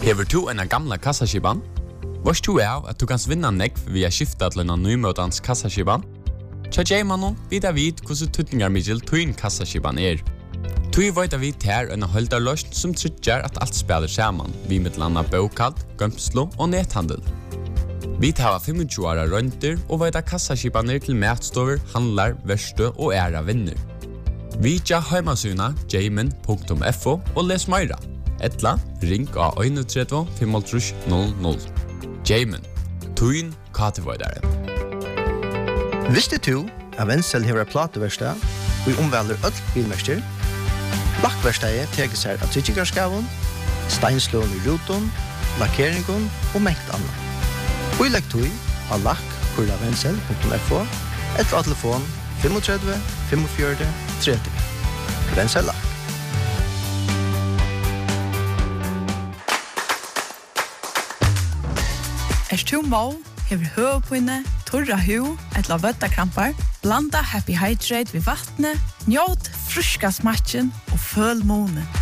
Hever du en gamla kassaskipan? Vars du at du kan vinna nekv via skifta til en nymøtans kassaskipan? Tja Jaymanon vidar vid hvordan tutningar middel tuin kassaskipan Tui veit vi ter en holdarløst som tryggjar at alt spelar saman, vi mittlanda bokald, gømslo og nethandel. Vi tar 25 åra rønter og veit kassaskipaner til matstover, handlar, verste og æra vinner. Vi tja heimasuna jayman.fo og les meira. Etla, ring av 31 500. Jayman, tuin katevoidare. Visste du at Wenzel hever plateverstad og omvelder öll bilmester? Lakkverstadet teker seg av tryggingarskaven, steinslån i ruton, lakkeringen og mengt annet. Og i lekktøy av lakk.wenzel.fo eller av telefon 35 45 30. Wenzel Lakk. Du må, hever høvepinne, torra hu, etla vøttakrampar, blanda Happy Hydrate ved vattnet, njåt fruska smatchen og føl måne.